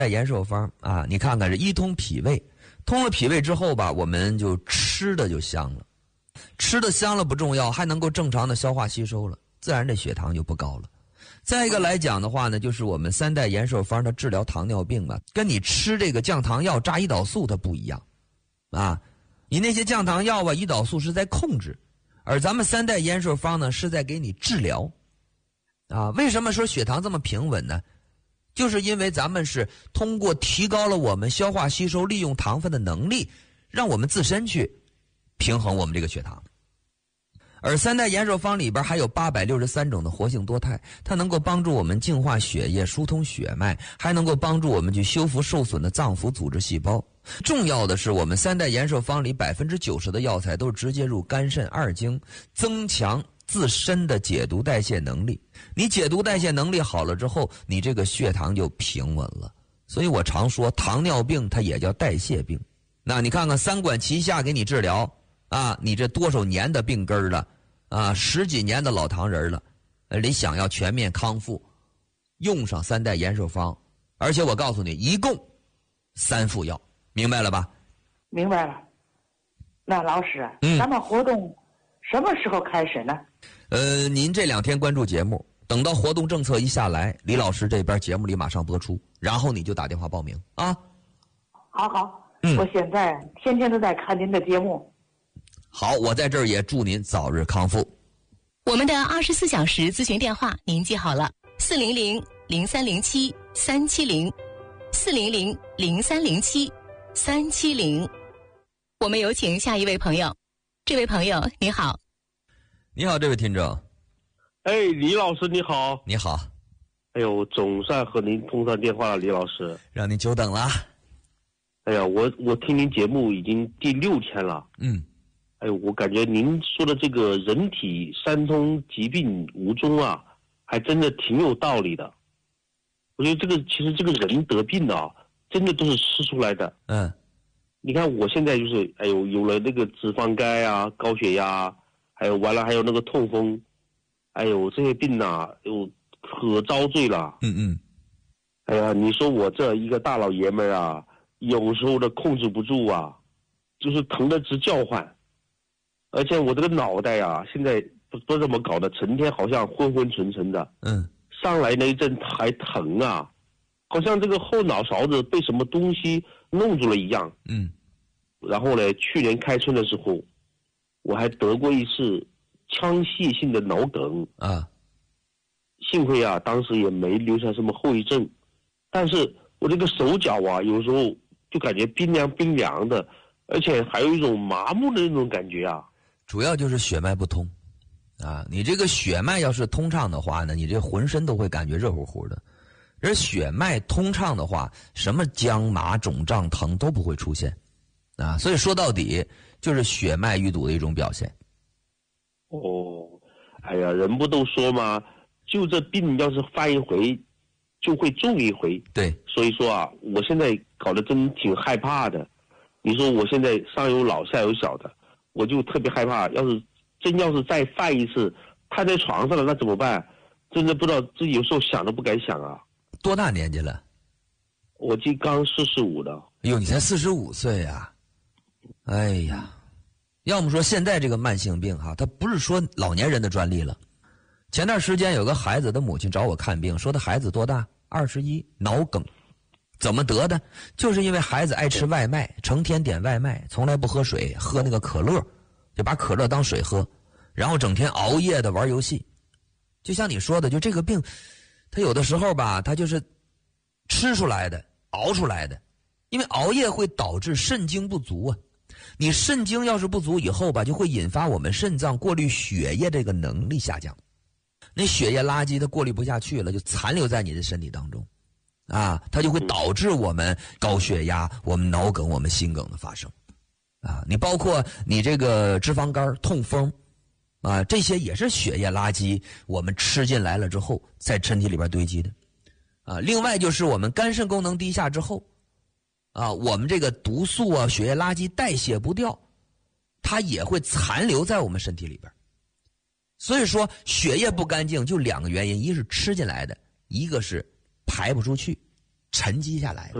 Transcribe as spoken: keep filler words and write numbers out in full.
延寿方啊，你看看是一通脾胃，通了脾胃之后吧，我们就吃的就香了，吃的香了不重要，还能够正常的消化吸收了，自然这血糖就不高了。再一个来讲的话呢，就是我们三代延寿方它治疗糖尿病啊，跟你吃这个降糖药、炸胰岛素它不一样啊。你那些降糖药啊、胰岛素是在控制，而咱们三代延寿方呢是在给你治疗啊。为什么说血糖这么平稳呢？就是因为咱们是通过提高了我们消化吸收利用糖分的能力，让我们自身去平衡我们这个血糖。而三代延寿方里边还有八百六十三种的活性多肽，它能够帮助我们净化血液、疏通血脉，还能够帮助我们去修复受损的脏腑组织细胞。重要的是，我们三代延寿方里百分之九十的药材都是直接入肝肾二经，增强自身的解毒代谢能力。你解毒代谢能力好了之后，你这个血糖就平稳了。所以我常说，糖尿病它也叫代谢病。那你看看三管齐下给你治疗啊，你这多少年的病根了啊，十几年的老糖人了，你想要全面康复，用上三代延寿方，而且我告诉你，一共三副药，明白了吧？ 明白了。那老师， 嗯， 咱们活动什么时候开始呢？ 呃，您这两天关注节目，等到活动政策一下来，李老师这边节目里马上播出，然后你就打电话报名啊。 好好， 嗯， 我现在天天都在看您的节目。 好，我在这儿也祝您早日康复。 我们的二十四小时咨询电话您记好了：四零零零三零七三七零，四零零零三零七三七零。我们有请下一位朋友。这位朋友你好。 你好，这位听众。 哎，李老师你好。 你好。 哎呦，总算和您通上电话了，李老师。 让您久等了。 哎呀，我我听您节目已经第六天了。 嗯。 哎呦，我感觉您说的这个人体三通疾病无踪啊，还真的挺有道理的。我觉得这个其实这个人得病啊，真的都是吃出来的。 嗯。 你看我现在就是，哎呦，有了那个脂肪肝啊、高血压，还有完了还有那个痛风，哎呦，这些病呐、啊，哟，可遭罪了。 嗯嗯。 哎呀，你说我这一个大老爷们儿啊，有时候的控制不住啊，就是疼得直叫唤。而且我这个脑袋啊，现在不不怎么搞的，成天好像昏昏沉沉的。 嗯。 上来那一阵还疼啊，好像这个后脑勺子被什么东西弄住了一样。 嗯。 然后呢，去年开春的时候，我还得过一次腔隙性的脑梗啊。 幸亏啊，当时也没留下什么后遗症，但是我这个手脚啊，有时候就感觉冰凉冰凉的，而且还有一种麻木的那种感觉啊。 主要就是血脉不通，啊，你这个血脉要是通畅的话呢，你这浑身都会感觉热乎乎的。而血脉通畅的话，什么僵麻肿胀疼都不会出现，啊，所以说到底就是血脉淤堵的一种表现。 哦，哎呀，人不都说吗？就这病要是犯一回，就会中一回。 对， 所以说啊，我现在搞得真挺害怕的。你说我现在上有老下有小的。我就特别害怕，要是真要是再犯一次，瘫在床上了，那怎么办？真的不知道，自己有时候想都不敢想啊。 多大年纪了？ 我今刚四十五的。 哎呦，你才四十五岁呀！哎呀，要么说现在这个慢性病哈，它不是说老年人的专利了。前段时间有个孩子的母亲找我看病，说他孩子多大？二十一，脑梗。怎么得的？就是因为孩子爱吃外卖，成天点外卖，从来不喝水，喝那个可乐，就把可乐当水喝，然后整天熬夜的玩游戏。就像你说的，就这个病，他有的时候吧，他就是吃出来的，熬出来的。因为熬夜会导致肾精不足啊，你肾精要是不足以后吧，就会引发我们肾脏过滤血液这个能力下降，那血液垃圾它过滤不下去了，就残留在你的身体当中。啊，它就会导致我们高血压、我们脑梗、我们心梗的发生，啊，你包括你这个脂肪肝、痛风，啊，这些也是血液垃圾，我们吃进来了之后，在身体里边堆积的，啊，另外就是我们肝肾功能低下之后，啊，我们这个毒素啊、血液垃圾代谢不掉，它也会残留在我们身体里边。所以说，血液不干净就两个原因，一是吃进来的，一个是排不出去， 沉积下来了。